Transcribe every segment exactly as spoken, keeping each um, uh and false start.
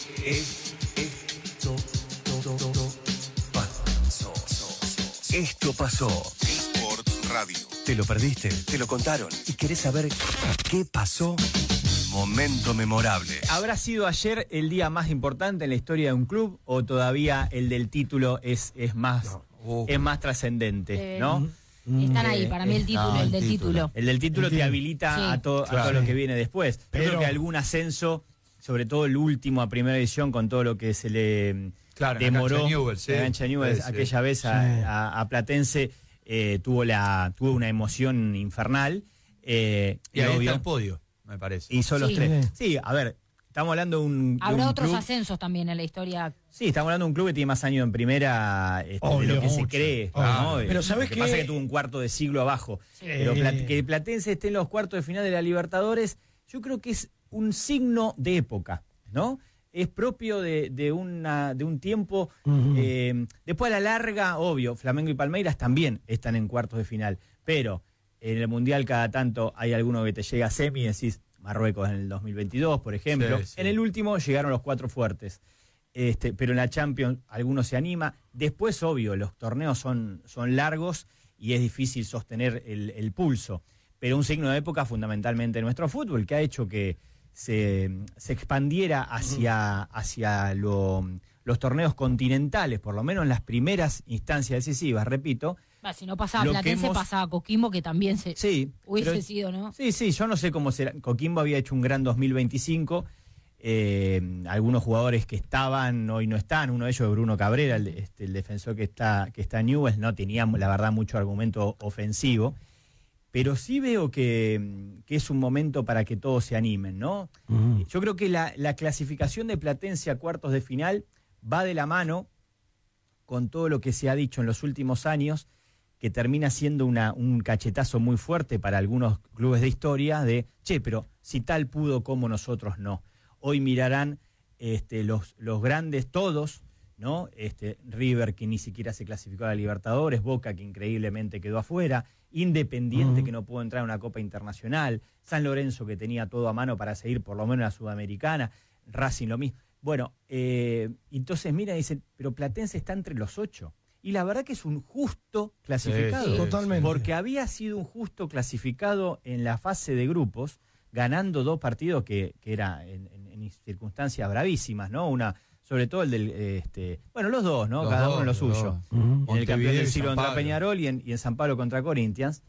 Esto pasó. Esto pasó. Sports Radio. ¿Te lo perdiste? ¿Te lo contaron? ¿Y querés saber qué pasó? Momento memorable. ¿Habrá sido ayer el día más importante en la historia de un club o todavía el del título es, es más, no. uh. es más trascendente, eh, ¿no? Están ahí, para mí el título, no, el del título. título. El del título el te habilita sí. a, to, claro. a todo lo que viene después. Pero yo creo que algún ascenso, sobre todo el último a primera división, con todo lo que se le claro, demoró, la cancha Newell's, sí. la cancha Newell's sí, aquella sí. vez a, sí. a, a Platense, eh, tuvo, la, tuvo una emoción infernal. Eh, y, y ahí obvio, está el podio, me parece. Hizo los sí. tres. Sí, a ver, estamos hablando de un Habrá de un otros club, ascensos también en la historia. Sí, estamos hablando de un club que tiene más años en primera este, obvio, de lo que mucho. se cree. ¿no? Pero ¿sabes qué? Lo que pasa que tuvo un cuarto de siglo abajo. Sí. Pero eh. que el Platense esté en los cuartos de final de la Libertadores, yo creo que es un signo de época, ¿no? Es propio de, de, una, de un tiempo. Uh-huh. Eh, después a la larga, obvio, Flamengo y Palmeiras también están en cuartos de final. Pero en el Mundial cada tanto hay alguno que te llega a semi y decís, Marruecos en el dos mil veintidós, por ejemplo. Sí, sí. En el último llegaron los cuatro fuertes. Este, pero en la Champions alguno se anima. Después, obvio, los torneos son, son largos y es difícil sostener el, el pulso. Pero un signo de época fundamentalmente nuestro fútbol, que ha hecho que se, se expandiera hacia, hacia lo, los torneos continentales, por lo menos en las primeras instancias decisivas, repito. Va, si no pasaba Platense, hemos... pasaba Coquimbo, que también se sí, hubiese pero, sido, ¿no? Sí, sí, yo no sé cómo será. Coquimbo había hecho un gran dos mil veinticinco. Eh, algunos jugadores que estaban hoy no están, uno de ellos es Bruno Cabrera, el, este, el defensor que está, que está en Newell's, no tenía la verdad mucho argumento ofensivo, pero sí veo que, que es un momento para que todos se animen, ¿no? Uh-huh. Yo creo que la, la clasificación de Platense a cuartos de final va de la mano con todo lo que se ha dicho en los últimos años, que termina siendo una, un cachetazo muy fuerte para algunos clubes de historia de, che, pero si tal pudo, ¿cómo nosotros no? Hoy mirarán este, los, los grandes todos, ¿no? Este, River, que ni siquiera se clasificó a la Libertadores, Boca, que increíblemente quedó afuera, Independiente, uh-huh. que no pudo entrar a una Copa Internacional, San Lorenzo, que tenía todo a mano para seguir por lo menos en la Sudamericana, Racing lo mismo. Bueno, eh, entonces mira, dicen, pero Platense está entre los ocho. Y la verdad que es un justo clasificado. Sí, sí, totalmente. Porque había sido un justo clasificado en la fase de grupos, ganando dos partidos que, que era en, en, en circunstancias bravísimas, ¿no? Una, sobre todo el del, este, bueno, los dos, ¿no? Los Cada dos, uno en lo suyo. Uh-huh. En el campeón del siglo contra Peñarol y en, y en San Pablo contra Corinthians.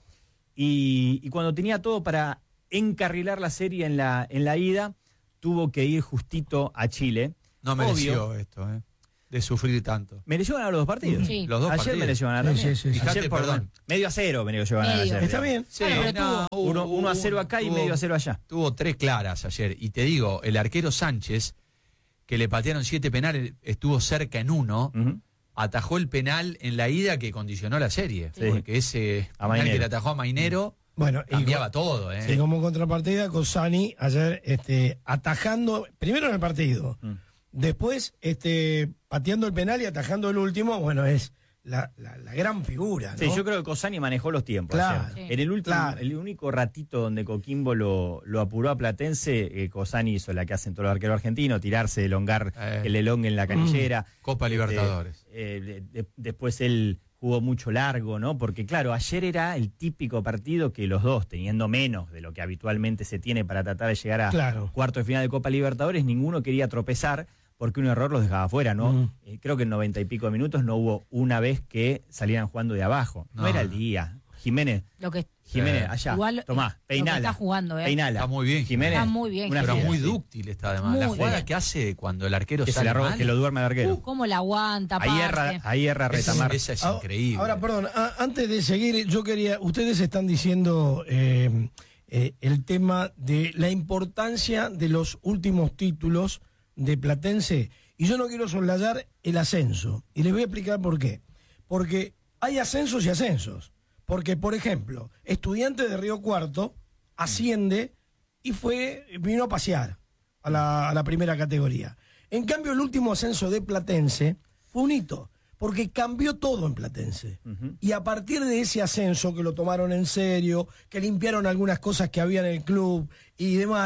Y, y cuando tenía todo para encarrilar la serie en la, en la ida, tuvo que ir justito a Chile. No mereció Obvio. esto, ¿eh? De sufrir tanto. ¿Mereció ganar los dos partidos? Sí. Los dos ayer partidos. mereció ganar también. Sí, sí, sí. Ayer, Fíjate, perdón. perdón. Medio a cero mereció ganar Medio. ayer. Está bien. Sí, bueno, no, tuvo, uno, uno a cero acá tuvo, y medio a cero allá. Tuvo tres claras ayer. Y te digo, el arquero Sánchez, que le patearon siete penales, estuvo cerca en uno, uh-huh. atajó el penal en la ida que condicionó la serie. Sí. Porque ese a penal Mainero. que le atajó a Mainero bueno, cambiaba y, todo. ¿eh? Y como contrapartida, Cossani ayer este, atajando, primero en el partido, uh-huh. después este, pateando el penal y atajando el último, bueno, es la, la, la gran figura, ¿no? Sí, yo creo que Cossani manejó los tiempos. Claro, sí. En el último, claro. el único ratito donde Coquimbo lo, lo apuró a Platense, eh, Cossani hizo la que hacen todos los arqueros argentinos, tirarse, elongar eh. el elongue en la canillera. Mm. Copa este, Libertadores. Eh, de, de, después él jugó mucho largo, ¿no? Porque claro, ayer era el típico partido que los dos, teniendo menos de lo que habitualmente se tiene para tratar de llegar a claro. cuarto de final de Copa Libertadores, ninguno quería tropezar, porque un error los dejaba fuera, ¿no? Mm. Eh, creo que en noventa y pico de minutos no hubo una vez que salieran jugando de abajo. No, no era el día. Jiménez, lo que, Jiménez, eh, allá, igual, tomá, peinala. Está jugando, ¿eh? Peinala. Está muy bien, Jiménez. Está muy bien. Pero fiera, muy sí. dúctil está además. Muy la jugada bien. que hace cuando el arquero que sale se la roba, mal, que lo duerme el arquero. Uh, ¿Cómo la aguanta? Ahí erra, ahí erra Retamar. Esa es increíble. Ahora, perdón, a, antes de seguir, yo quería, ustedes están diciendo eh, eh, el tema de la importancia de los últimos títulos de Platense, y yo no quiero soslayar el ascenso, y les voy a explicar por qué. Porque hay ascensos y ascensos. Porque, por ejemplo, Estudiantes de Río Cuarto asciende y fue vino a pasear a la, a la primera categoría. En cambio, el último ascenso de Platense fue un hito, porque cambió todo en Platense. Uh-huh. Y a partir de ese ascenso, que lo tomaron en serio, que limpiaron algunas cosas que había en el club y demás,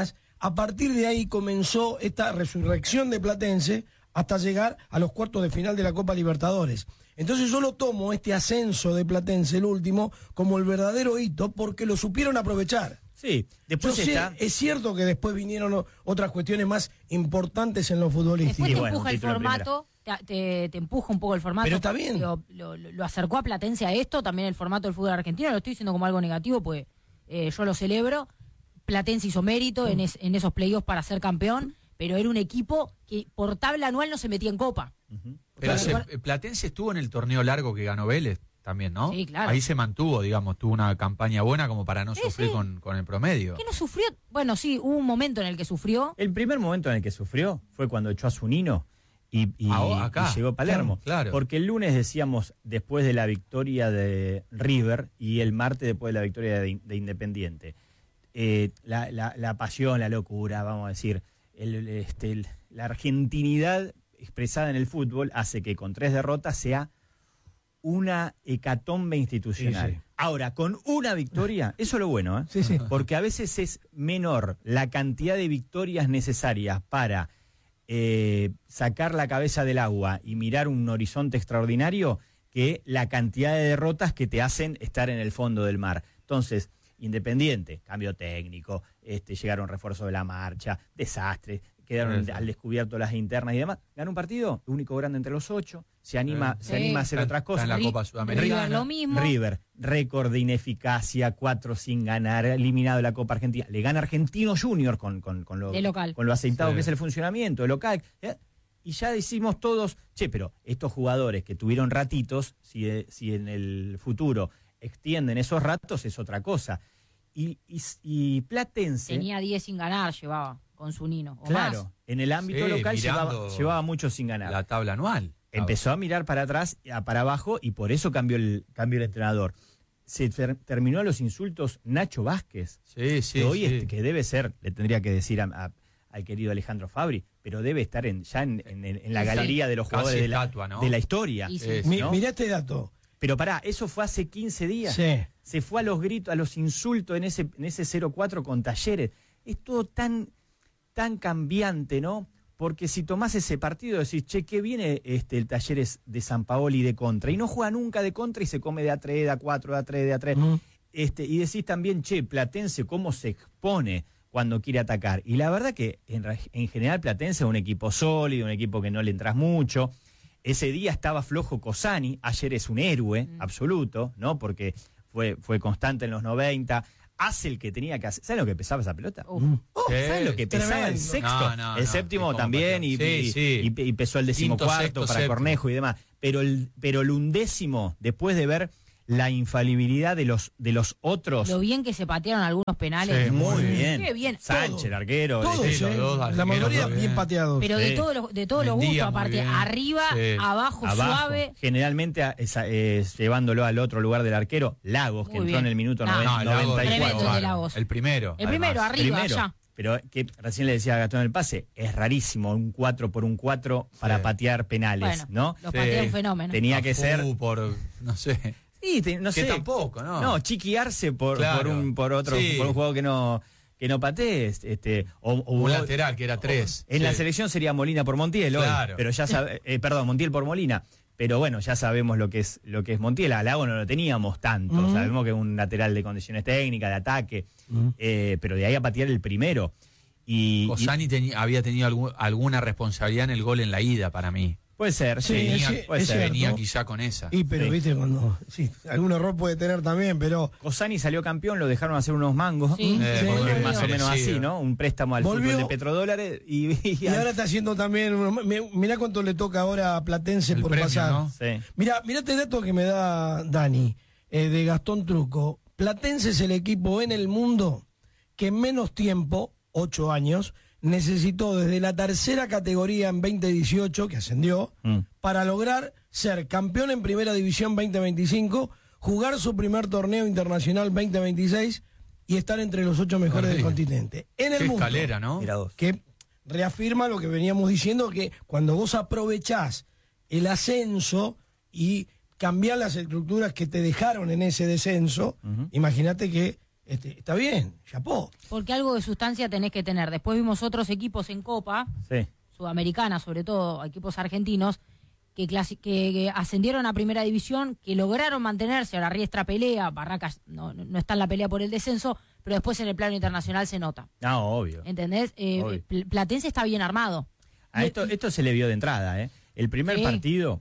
a partir de ahí comenzó esta resurrección de Platense hasta llegar a los cuartos de final de la Copa Libertadores. Entonces yo lo tomo, este ascenso de Platense, el último, como el verdadero hito, porque lo supieron aprovechar. Sí, después Yo sé, está... es cierto que después vinieron otras cuestiones más importantes en lo futbolístico. Después te bueno, empuja el título formato, te, te, te empuja un poco el formato. Pero está bien. Lo, lo, lo acercó a Platense a esto, también el formato del fútbol argentino. Lo estoy diciendo como algo negativo, pues eh, yo lo celebro. Platense hizo mérito mm. en, es, en esos playoffs para ser campeón, pero era un equipo que por tabla anual no se metía en Copa. Uh-huh. Pero se, Platense estuvo en el torneo largo que ganó Vélez también, ¿no? Sí, claro. Ahí se mantuvo, digamos, tuvo una campaña buena como para no sí, sufrir sí. Con, con el promedio. ¿Qué no sufrió? Bueno, sí, hubo un momento en el que sufrió. El primer momento en el que sufrió fue cuando echó a Zunino y, y, ah, acá. y llegó a Palermo. Claro. Porque el lunes decíamos después de la victoria de River y el martes después de la victoria de, de Independiente. Eh, la, la, la pasión, la locura, vamos a decir, el, este, el, la argentinidad expresada en el fútbol hace que con tres derrotas sea una hecatombe institucional. Sí, sí. Ahora, con una victoria, eso es lo bueno, ¿eh? Sí, sí. Porque a veces es menor la cantidad de victorias necesarias para eh, sacar la cabeza del agua y mirar un horizonte extraordinario que la cantidad de derrotas que te hacen estar en el fondo del mar. Entonces, Independiente, cambio técnico, este, llegaron refuerzos de la marcha, desastre, quedaron sí. al descubierto las internas y demás. Ganó un partido, único grande entre los ocho, se anima, sí. se anima a hacer está, otras cosas. Está en la Copa Sudamericana. River lo mismo. River, récord de ineficacia, cuatro sin ganar, eliminado de la Copa Argentina. Le gana Argentino Junior con, con, con, lo, de local. con lo aceitado Sí. que es el funcionamiento, de local. ¿eh? Y ya decimos todos, che, pero estos jugadores que tuvieron ratitos, si, si en el futuro extienden esos ratos, es otra cosa. Y, y, y Platense... Tenía diez sin ganar, llevaba con Zunino. O claro, más. en el ámbito Sí, local mirando llevaba, llevaba mucho sin ganar. La tabla anual. Empezó a mirar para atrás, a para abajo, y por eso cambió el, cambió el entrenador. Se ter, terminó a los insultos Nacho Vázquez, Sí, sí, que hoy sí. este, que debe ser, le tendría que decir a, a, al querido Alejandro Fabri, pero debe estar en, ya en, en, en la Sí, galería de los casi jugadores de la, estatua, ¿no? de la historia. Y sí. Es, Mi, ¿no? Mirá este dato. Pero pará, eso fue hace quince días. Sí. Se fue a los gritos, a los insultos en ese, en ese cero cuatro con Talleres. Es todo tan, tan cambiante, ¿no? Porque si tomás ese partido decís, che, ¿qué viene este, el Talleres de San Paoli de contra? Y no juega nunca de contra y se come de A tres, de A cuatro, de A tres, de A tres. Mm. Este, y decís también, che, Platense, ¿cómo se expone cuando quiere atacar? Y la verdad que en, en general Platense es un equipo sólido, un equipo que no le entras mucho. Ese día estaba flojo Cosani, ayer es un héroe mm. absoluto, ¿no? Porque fue, fue constante en los noventa, hace el que tenía que hacer. ¿Sabes lo que pesaba esa pelota? Uh. Oh, sí, ¿sabes lo que pesaba tremendo. El sexto? No, no, el no, séptimo también, y, sí, y, sí. Y, y pesó el decimocuarto para séptimo. Cornejo y demás. Pero el, pero el undécimo, después de ver la infalibilidad de los de los otros. Lo bien que se patearon algunos penales. Sí, muy bien. Qué bien. Sánchez, todo. El arquero. Todos, sí, sí. Los dos, la mayoría bien, bien pateados. Pero sí. de todos los, de todos los gustos, aparte, arriba, sí. abajo, abajo, suave. Generalmente esa, eh, llevándolo al otro lugar del arquero, Lagos, que muy entró bien. En el minuto no, no, noventa y cuatro. Claro, Lagos. El primero. El primero, además. arriba, primero. allá. Pero que recién le decía a Gastón el pase, es rarísimo un cuatro por un cuatro sí. para patear penales, bueno, ¿no? Los sí. patea un fenómeno. Tenía que ser por, no sé. Sí, te, no que sé. tampoco, ¿no? No, chiquiarse por, claro. por un por otro sí. por un juego que no que no patees, este o, o un lateral que era tres. En sí. La selección sería Molina por Montiel, claro. hoy, pero ya sabe, eh, perdón, Montiel por Molina, pero bueno, ya sabemos lo que es lo que es Montiel. A Lago no lo teníamos tanto, uh-huh. sabemos que es un lateral de condiciones técnicas, de ataque, uh-huh. eh, pero de ahí a patear el primero. Y Cosani teni, había tenido algún, alguna responsabilidad en el gol en la ida para mí. Puede ser, sí, venía, sí, puede es ser. cierto. Venía quizá con esa. Y pero sí. viste cuando sí, algún error puede tener también, pero Cosani salió campeón, lo dejaron hacer unos mangos, sí, eh, sí, porque sí, más sí, o menos sí, así, ¿no? Un préstamo al volvió, fútbol de petrodólares y, y, y ahora está haciendo también, mirá cuánto le toca ahora a Platense el por premio, pasar. ¿no? Sí. Mirá, mirá este dato que me da Dani, eh, de Gastón Truco. Platense es el equipo en el mundo que en menos tiempo, ocho años, necesitó desde la tercera categoría en veinte dieciocho, que ascendió, mm. para lograr ser campeón en primera división veinte veinticinco, jugar su primer torneo internacional veinte veintiséis y estar entre los ocho mejores del continente. En el Qué mundo. Escalera, ¿no? Que reafirma lo que veníamos diciendo, que cuando vos aprovechás el ascenso y cambiás las estructuras que te dejaron en ese descenso, uh-huh. imagínate que Este, está bien, chapó. Porque algo de sustancia tenés que tener. Después vimos otros equipos en Copa, Sí. Sudamericana, sobre todo equipos argentinos, que, clasi- que, que ascendieron a Primera División, que lograron mantenerse. Ahora Riestra pelea, Barracas no, no está en la pelea por el descenso, pero después en el plano internacional se nota. No, obvio. ¿Entendés? Eh, Obvio. Pl- Platense está bien armado. A Y- esto, esto se le vio de entrada, ¿eh? El primer Sí. partido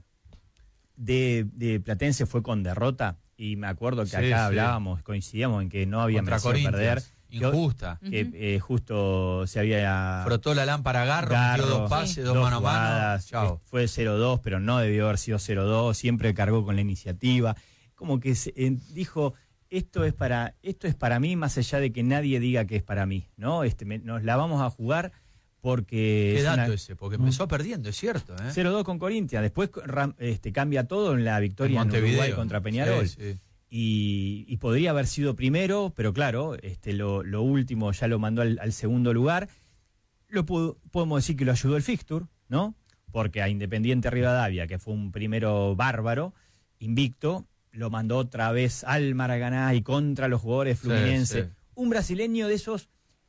de, de Platense fue con derrota y me acuerdo que Sí, acá sí. hablábamos, coincidíamos en que no había Contra merecido perder. Corinthians. Injusta. Que eh, justo se había... Frotó la lámpara a Garro, Garro, metió dos pases, sí. dos dos mano a mano. jugadas, Chao. eh, Fue cero dos, pero no debió haber sido cero dos. Siempre cargó con la iniciativa. Como que se, eh, dijo, esto es para esto es para mí, más allá de que nadie diga que es para mí, ¿no? Este, me- nos la vamos a jugar porque... Qué es dato una- ese, porque empezó perdiendo, es cierto. ¿eh? cero dos con Corinthians. Después ram- este, cambia todo en la victoria en, Montevideo. Uruguay contra Peñarol. Sí, sí. Y, y podría haber sido primero, pero claro, este, lo, lo último ya lo mandó al, al segundo lugar. Lo pudo- podemos decir que lo ayudó el fixture, ¿no? Porque a Independiente Rivadavia, que fue un primero bárbaro, invicto, lo mandó otra vez al Maracaná y contra los jugadores Sí, fluminenses. sí. Un brasileño de esos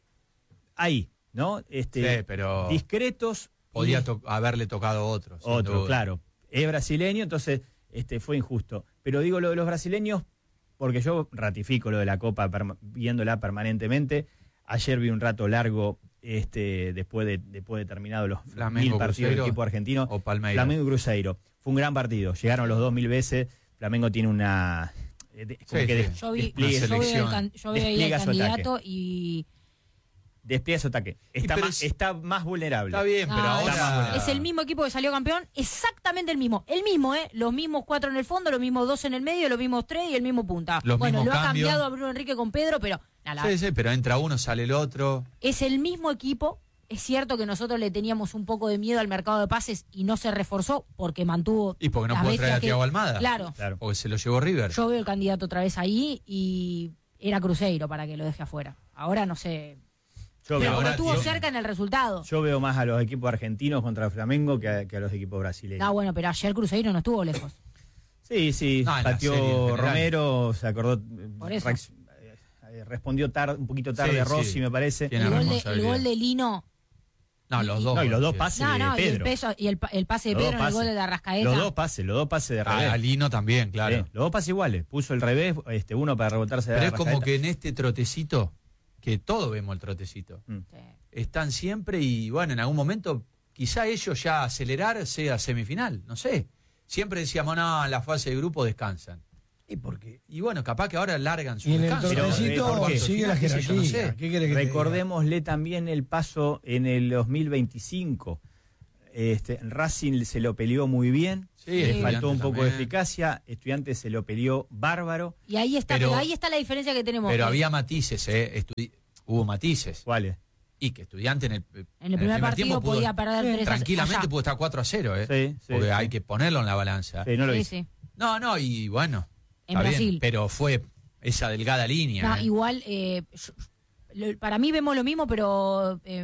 ahí, ¿no? Este, Sí, pero discretos. y- podía to- haberle tocado otro. sin otro, duda. claro. Es brasileño, entonces este, fue injusto. Pero digo lo de los brasileños porque yo ratifico lo de la Copa perma- viéndola permanentemente. Ayer vi un rato largo este, después de después de terminado los Flamengo, mil partidos del Cruzeiro equipo argentino. o Palmeiras. Flamengo y Cruzeiro. Fue un gran partido. Llegaron los dos mil veces. Flamengo tiene una... eh, de- como Sí, que sí. des- Yo vi, despliegue, Una yo vi el, selección. can- yo vi ahí el Despliega su candidato y... despliega su ataque. Está, pero más, es- está más vulnerable. Está bien, pero No, ahora... es el mismo equipo que salió campeón, exactamente el mismo. El mismo, ¿eh? Los mismos cuatro en el fondo, los mismos dos en el medio, los mismos tres y el mismo punta. Los bueno, mismos lo ha cambios. cambiado a Bruno Enrique con Pedro, pero nada, Sí, sí, pero entra uno, sale el otro. es el mismo equipo. Es cierto que nosotros le teníamos un poco de miedo al mercado de pases y no se reforzó porque mantuvo. Y porque no las pudo traer a bestias que- Thiago Almada. Claro. Claro. Porque se lo llevó River. Yo veo el candidato otra vez ahí y era Cruzeiro para que lo deje afuera. Ahora no sé. Yo Pero veo- ahora estuvo yo- cerca en el resultado. Yo veo más a los equipos argentinos contra el Flamengo que a, que a los equipos brasileños. Ah, bueno, pero ayer Cruzeiro no estuvo lejos. Sí, sí, No, en la serie en pateó general. Romero, se acordó, Por eso. reacc- eh, respondió tarde, un poquito tarde Sí, a Rossi, sí. me parece. Tiene El gol, de, el responsabilidad. gol de Lino. No, los dos. No, y los dos sí. pases No, de no, y el, Pedro. peso, y el, pa- el pase de Los dos Pedro en el gol pases. de la Arrascaeta. Los dos pases, los dos pases de Ah, revés. a Lino también, claro. Sí, los dos pases iguales. Puso el revés, este, uno para rebotarse de Pero es la como Arrascaeta. que en este trotecito, que todos vemos el trotecito, Mm. Sí. están siempre y bueno, en algún momento quizá ellos ya acelerar sea semifinal, no sé. Siempre decíamos, no, en la fase de grupo descansan. ¿Y por qué? Y bueno, capaz que ahora largan su Y en el descanso. Pero, eh, trotecito ¿por qué? sigue la Qué sé yo, jerarquía. no sé. ¿Qué querés que te diga? Recordémosle también el paso en el dos mil veinticinco. Este, Racing se lo peleó muy bien, Sí, le Estudiantes faltó un poco de también. eficacia, Estudiantes se lo peleó bárbaro. Y ahí está, Pero- pero ahí está la diferencia que tenemos. Pero Eh, había matices, ¿eh? Estudi- hubo matices. ¿Cuáles? Y que Estudiante en el, en el primer partido tiempo pudo- podía perder tres a cero. tranquilamente Allá. pudo estar cuatro a cero, ¿eh? Sí, sí, Porque sí. hay que ponerlo en la balanza. Sí, no lo Sí, hizo. sí. No, no, y bueno. En está bien, Brasil. pero fue esa delgada línea. No, ¿eh? igual, eh, yo- lo- para mí vemos lo mismo, pero eh,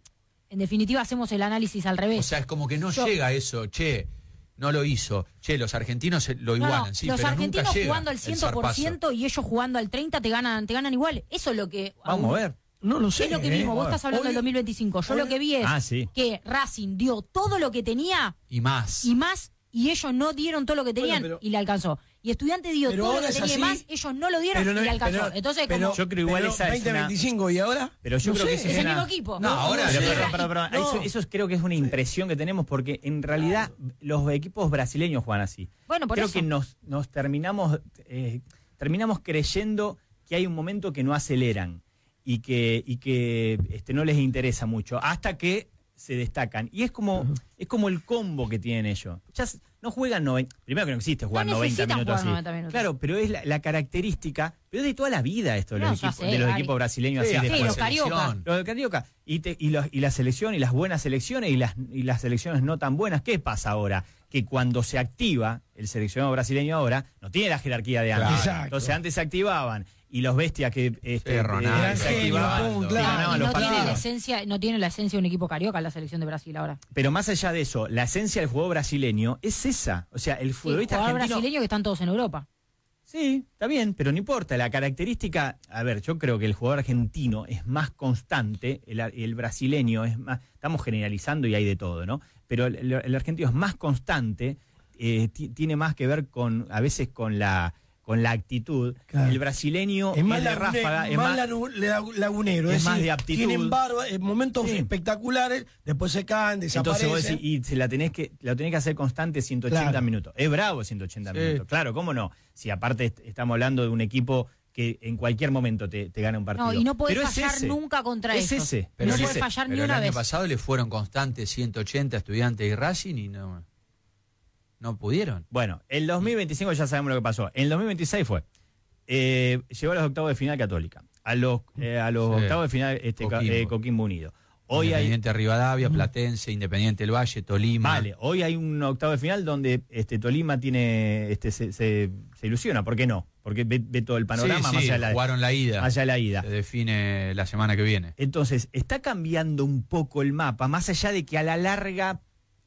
en definitiva hacemos el análisis al revés. O sea, es como que no Yo- llega eso, che, no lo hizo. Che, los argentinos se- lo No, no, igualan, sí, los pero argentinos nunca llega jugando al el cien por ciento y ellos jugando al treinta te ganan, te ganan igual. Eso es lo que... Vamos a ver. No lo sé. Es lo que ¿eh? mismo, vos estás hablando Hoy- del dos mil veinticinco. Yo hoy- lo que vi es Ah, sí. que Racing dio todo lo que tenía Y más. y más, y ellos no dieron todo lo que tenían Bueno, pero- y le alcanzó. Y Estudiante dio Pero todo lo ahora que es tenía y así. más, ellos no lo dieron Pero no- y le alcanzó. pero- Entonces, pero- como, Yo creo igual pero esa es veinte una- veinticinco y ahora. Pero yo No creo que sé. esa es es el una- mismo equipo. No, ahora Pero, sí. perdón, perdón, perdón. No. Eso, eso creo que es una impresión que tenemos porque en realidad los equipos brasileños juegan así. Bueno, por creo eso. que nos, nos terminamos eh, terminamos creyendo que hay un momento que no aceleran y que, y que este, no les interesa mucho hasta que se destacan. Y es como, es como el combo que tienen ellos. Ya s- no juegan noventa. Primero que no existe jugar No noventa necesitan minutos jugar así. noventa minutos. Claro, pero es la, la característica, pero es de toda la vida esto de No, los, ya equipos, sé, de los Ari. equipos brasileños Sí, así de Sí, hasta los la Carioca. selección. lo de Carioca. Y, te- y, los- y la selección, y las buenas selecciones, y las, y las selecciones no tan buenas. ¿Qué pasa ahora? Que cuando se activa el seleccionado brasileño ahora, no tiene la jerarquía de antes. Claro. Exacto. Entonces antes se activaban, y los bestias que este, Sí, Ronaldo, eh, se genio, activaban, pum, te claro. ganaban Y los no tiene, la partidos. esencia, no tiene la esencia de un equipo carioca la selección de Brasil ahora. Pero más allá de eso, la esencia del juego brasileño es esa. O sea, el Sí, futbolista jugador argentino... brasileño que están todos en Europa. Sí, está bien, pero no importa. La característica, a ver, yo creo que el jugador argentino es más constante, el, el brasileño es más, estamos generalizando y hay de todo, ¿no? Pero el, el argentino es más constante, eh, t- tiene más que ver con, a veces con la con la actitud. Claro. El brasileño es más es de lagune, ráfaga, es más, más lagu, lagunero, es es más decir, de aptitud. Tienen barba, en momentos sí. espectaculares, después se caen, desaparecen. Entonces vos decís, y se la tenés que, la tenés que hacer constante ciento ochenta claro. minutos. Es bravo ciento ochenta sí. minutos. Claro, ¿cómo no? Si aparte est- estamos hablando de un equipo que en cualquier momento te, te gana un partido. No, y no podés pero fallar ese. nunca contra es ellos. Ese. Pero no ese. podés fallar pero ni una el año vez. pasado le fueron constantes ciento ochenta Estudiantes y Racing y no, no pudieron. Bueno, el dos mil veinticinco ya sabemos lo que pasó. En el dos mil veintiséis fue. Eh, llegó a los octavos de final Católica. A los, eh, a los sí. octavos de final este, Coquimbo. Eh, Coquimbo Unido. Hoy Independiente hay... Rivadavia, Platense, Independiente del Valle, Tolima. Vale, hoy hay un octavo de final donde este Tolima tiene este se, se, se ilusiona. ¿Por qué no? Porque ve, ve todo el panorama. Sí, más sí, allá de la, jugaron la ida. Más allá de la ida. Se define la semana que viene. Entonces, está cambiando un poco el mapa, más allá de que a la larga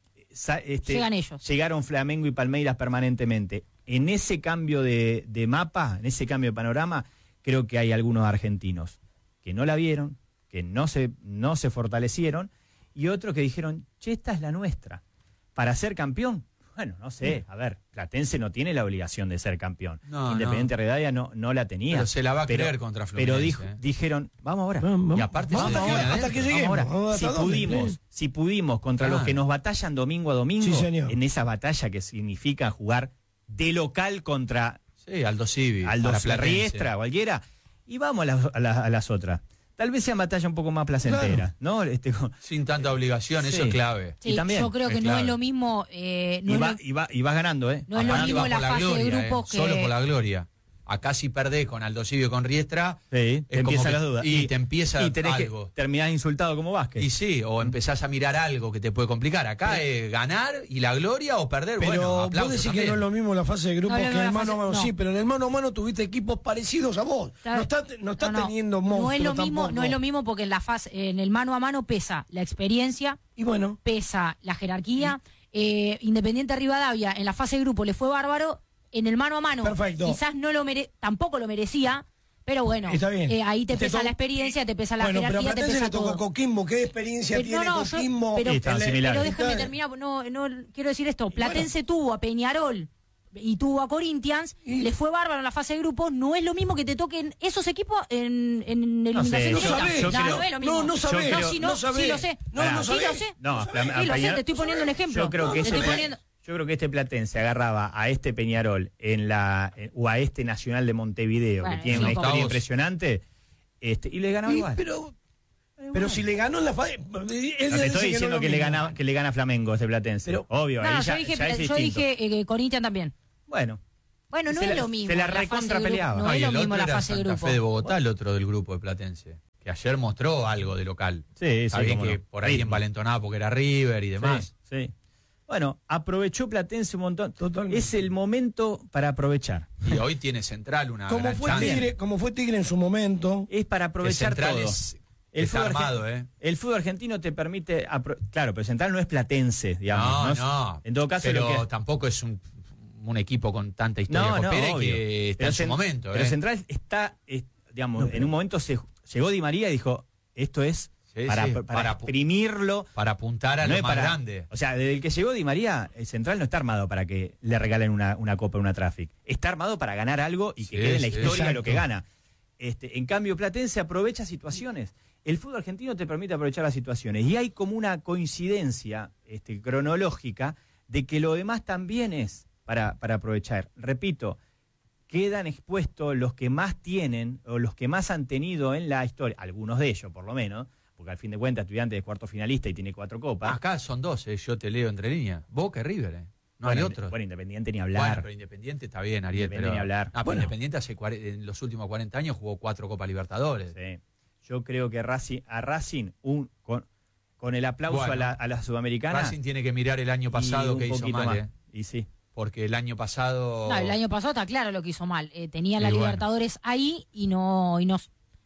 este, llegan ellos. Llegaron Flamengo y Palmeiras permanentemente. En ese cambio de, de mapa, en ese cambio de panorama, creo que hay algunos argentinos que no la vieron, que no se, no se fortalecieron, y otros que dijeron, che, esta es la nuestra. Para ser campeón, bueno, no sé, a ver, Platense no tiene la obligación de ser campeón. No, Independiente no. Rivadavia no, no la tenía. Pero se la va a pero, creer contra Fluminense. Pero dijo, eh. dijeron, vamos ahora. Vamos, y aparte vamos se hasta, que, hasta que lleguemos. Ahora, Vamos si hasta pudimos, dónde. si pudimos contra Claro. los que nos batallan domingo a domingo, Sí, señor. en esa batalla que significa jugar de local contra Sí, Aldo Civi, Aldo para Platense. Riestra, cualquiera, y vamos a las, a las, a las otras. Tal vez sea batalla un poco más placentera, Claro. ¿no? Este, con- Sin tanta obligación, Sí. eso es clave. Sí, Y también, yo creo que es no clave. es lo mismo. Eh, no y, es va, lo- y, va, y vas ganando, ¿eh? No es lo Vas mismo ganando. la por fase de gloria, grupos eh. que- Solo por la gloria. Acá si perdés con Aldo Civi o con Riestra, Sí, te es como empiezan que- las dudas. y te empieza y tenés algo. que terminás insultado como Vázquez. Y sí, o empezás a mirar algo que te puede complicar. Acá es ganar y la gloria o perder. Pero bueno, vos aplausos decís que también. no es lo mismo la fase de grupos No, no, que no, en el la mano a fase- mano. no. Sí, pero en el mano a mano tuviste equipos parecidos a vos. Claro. No está, no está No, no. teniendo monstruos No es lo mismo, tampoco. no es lo mismo porque en la fase, en el mano a mano pesa la experiencia, Y bueno, pesa la jerarquía. Eh, Independiente Rivadavia en la fase de grupo le fue bárbaro. En el mano a mano Perfecto. quizás no lo mere tampoco lo merecía, pero bueno, está bien. eh, ahí te, Te pesa to- la experiencia, te pesa la bueno, pero a jerarquía, te Platense pesa le tocó todo. Coquimbo. ¿Qué experiencia Pero tiene no, no, yo- Coquimbo? pero, Sí, están El- similares. pero déjenme Claro. terminar, no, no quiero decir esto. Platense tuvo a Peñarol y tuvo a Corinthians, Y- le fue bárbaro en la fase de grupos, no es lo mismo que te toquen esos equipos en, en No sé, eliminación yo- directa. sabés. yo no, creo- no es lo mismo. No, no sabés. creo- No, sí, no, no sabés. sí lo sé. No, no sí sabés. lo sé. No, No a- sabés. a Sí lo sé, Peñarol- te estoy poniendo un ejemplo. Yo creo que Te este, estoy Pla- poniendo- yo creo que este Platense agarraba a este Peñarol en la eh, o a este Nacional de Montevideo, Bueno, que tiene sí, una historia octavos. impresionante, este, y le ganaba Y- igual. pero, pero si le ganó en la fase. Él No dice te estoy no es diciendo lo que le mismo. gana que le gana a Flamengo este Platense. Pero- Obvio, No, ahí no, ya, yo dije, ya es yo distinto. dije eh, Corinthians también. Bueno, Bueno, no Se es la- lo mismo. se la fase de recontra grupo, peleaba. No, No, es y lo el mismo otro la era fase de Santa grupo. Fe de Bogotá, el otro del grupo de Platense, que ayer mostró algo de local. sí, Está sí, bien cómo que no. por ahí Ritmo. envalentonado porque era River y demás. Sí, sí. Bueno, aprovechó Platense un montón. Totalmente. Es el momento para aprovechar. Y hoy tiene Central una Como gran fue, chance. Tigre, como fue Tigre en su momento. Es para Que aprovechar Central todo. es, El está fútbol, armado, argen- ¿eh? el fútbol argentino te permite... apro- Claro, pero Central no es platense, digamos. No, es- no. En todo caso, pero lo que... tampoco es un, un equipo con tanta historia No, no, copera y obvio. que está Pero en su Cent- momento. Pero ¿eh? Central está, es- digamos, No, pero- en un momento se llegó Di María y dijo, esto es Sí, para, sí, para, para pu- exprimirlo. Para apuntar a No lo es más para- grande. O sea, desde el que llegó Di María, el Central no está armado para que le regalen una, una copa, una traffic. Está armado para ganar algo y que Sí, quede en la sí. historia lo Exacto. que gana. Este, en cambio, Platense aprovecha situaciones. El fútbol argentino te permite aprovechar las situaciones. Y hay como una coincidencia este, cronológica de que lo demás también es para, para aprovechar. Repito, quedan expuestos los que más tienen o los que más han tenido en la historia, algunos de ellos por lo menos, porque al fin de cuentas Estudiantes es cuarto finalista y tiene cuatro copas. Acá son dos, eh, yo te leo entre líneas. Boca y River, eh. No bueno, hay otro. Bueno, Independiente ni Bueno, hablar. pero Independiente está bien, Ariel. Independiente pero, ni hablar. Ah, pero Bueno. Independiente hace cuare- en los últimos cuarenta años jugó cuatro Copas Libertadores. Sí. Yo creo que Racing, a Racing, un, con, con el aplauso Bueno, a, la, a la Sudamericana. Racing tiene que mirar el año y pasado un que hizo poquito mal, más. eh. Y sí. Porque el año pasado. No, el año pasado está claro lo que hizo mal. Eh, tenía la Y bueno. Libertadores ahí y no, y no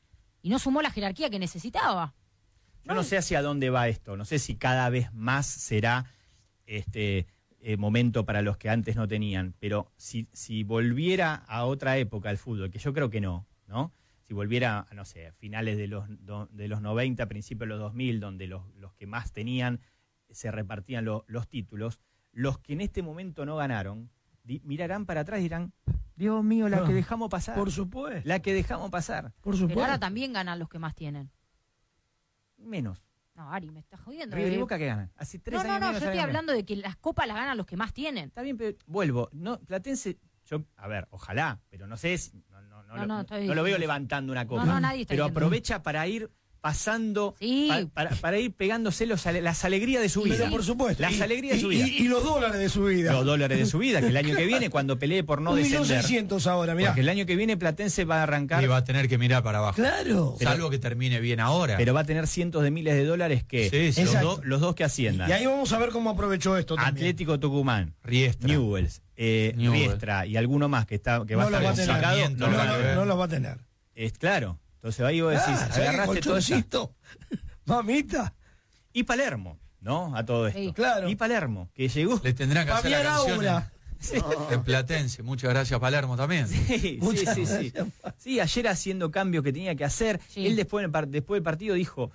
y no sumó la jerarquía que necesitaba. Yo no sé hacia dónde va esto. No sé si cada vez más será este eh, momento para los que antes no tenían, pero si, si volviera a otra época el fútbol, que yo creo que no, ¿no? Si volviera, no sé, a finales de los, do, de los noventa, principios de los dos mil, donde los, los que más tenían se repartían lo, los títulos, los que en este momento no ganaron, di, mirarán para atrás y dirán, Dios mío, la no, que dejamos pasar. Por supuesto. La que dejamos pasar. Por supuesto. Pero ahora también ganan los que más tienen. Menos. No, Ari, me estás jodiendo. River y Boca que ganan. Hace tres no, no, años no, menos yo estoy ganan. hablando de que las copas las ganan los que más tienen. Está bien, pero vuelvo. No, Platense, yo, a ver, ojalá, pero no sé, si, no, no, no, No, lo, no, no, estoy no lo veo diciendo. levantando una copa. No, no, nadie está pero diciendo. aprovecha para ir pasando, Sí. pa- para, para ir pegándose los, ale- las alegrías de su vida. Pero por supuesto. Las Y- alegrías de su y- vida. Y, y los dólares de su vida. Los dólares de su vida, que el año que viene, cuando pelee por no Un millón descender. seiscientos ahora, mirá. Porque el año que viene Platense va a arrancar, Y va a tener que mirar para abajo. Claro. Pero- Salvo que termine bien ahora. pero va a tener cientos de miles de dólares que Sí, sí. los, Exacto. do- los dos que asciendan. Y ahí vamos a ver cómo aprovechó esto también. Atlético Tucumán, Riestra. Newell's, eh, Newell's. Riestra y alguno más que está que va No a lo estar va a tener. complicado, Sarmiento, no lo No, van a no, ver. no lo va a tener. Es claro. Entonces ahí vos decís, Ah, ¿sabés qué agarraste todo eso. colchoncito? Mamita. Y Palermo, ¿no? A todo esto. Sí. Claro. Y Palermo, que llegó. Le tendrán que hacer Fabián la canción Aura. en, en Platense. Muchas gracias, Palermo, también. Sí, sí, Muchas sí, sí. gracias. Sí, ayer haciendo cambios que tenía que hacer. Sí. Él después, en el par- después del partido dijo,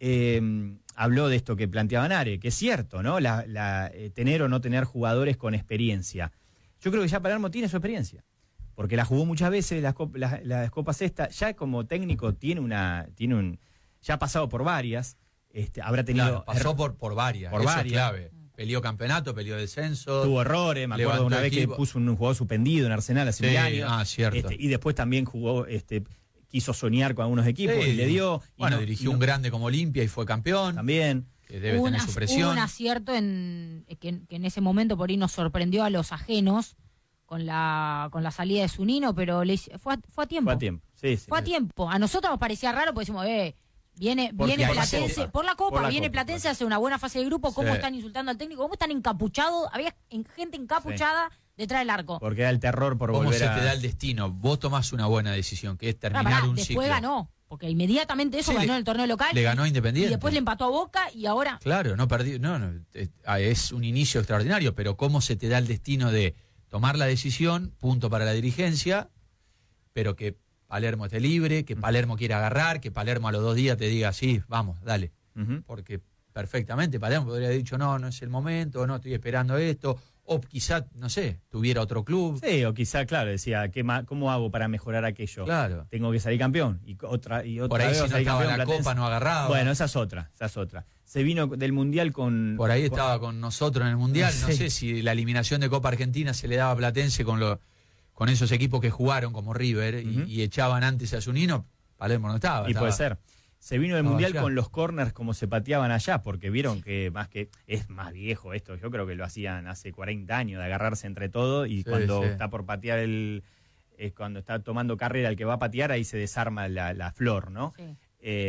eh, habló de esto que planteaba Nare, que es cierto, ¿no? La, la, eh, tener o no tener jugadores con experiencia. Yo creo que ya Palermo tiene su experiencia. Porque la jugó muchas veces, las, cop- las, las copas estas, ya como técnico tiene una, tiene un, ya ha pasado por varias, este, habrá tenido Claro, pasó er- por, por varias. por eso varias. es clave. Peleó campeonato, peleó descenso. tuvo errores, me acuerdo levantó una vez equipo. que puso un jugador suspendido en Arsenal hace Sí, un año. ah, cierto. Este, y después también jugó, este, quiso soñar con algunos equipos Sí. y le dio. y Bueno, no- dirigió y no- un grande como Olimpia y fue campeón. también. Que debe Hubo tener un su ac- presión. hubo un acierto en que, que en ese momento por ahí nos sorprendió a los ajenos con la con la salida de Zunino, pero le hice- fue, a, fue a tiempo. Fue a tiempo. Sí, sí. Fue a tiempo. A nosotros nos parecía raro porque decimos, eh, viene, Porque viene por la Platense, Copa. por la Copa, Por la viene Copa, Platense, claro. hace una buena fase de grupo, ¿cómo Sí. están insultando al técnico? ¿Cómo están encapuchados? Había en- gente encapuchada detrás del arco. Porque era el terror por ¿Cómo volver se a. te da el destino? Vos tomás una buena decisión, que es Pará, terminar pará, un después ciclo. ganó, porque inmediatamente eso Sí, ganó le- en el torneo local. Le ganó a y Independiente. después le empató a Boca y ahora... Claro, no perdió. No, no, es, es un inicio extraordinario, pero ¿cómo se te da el destino de tomar la decisión, punto para la dirigencia, pero que Palermo esté libre, que Palermo quiera agarrar, que Palermo a los dos días te diga, sí, vamos, dale? Ujú. Porque perfectamente Palermo podría haber dicho, no, no es el momento, no estoy esperando esto, o quizá, no sé, tuviera otro club. Sí, o quizá, claro, decía, ¿qué ma- ¿cómo hago para mejorar aquello? Claro. Tengo que salir campeón. Y co- otra, y otra Por ahí vez si no salir estaba en campeón la Platense. Copa no agarraba. Bueno, esa es otra, esa es otra. Se vino del Mundial con... Por ahí con- estaba con nosotros en el Mundial. No Sí. sé si la eliminación de Copa Argentina se le daba a Platense con, lo, con esos equipos que jugaron como River y, Ujú. y echaban antes a Zunino. Palermo no estaba. Y estaba- puede ser. Se vino del estaba Mundial allá. con los corners como se pateaban allá, porque vieron que más que es más viejo esto. Yo creo que lo hacían hace cuarenta años, de agarrarse entre todos y Sí, cuando sí. está por patear el... eh, cuando está tomando carrera el que va a patear, ahí se desarma la, la flor, ¿no? Sí. Eh,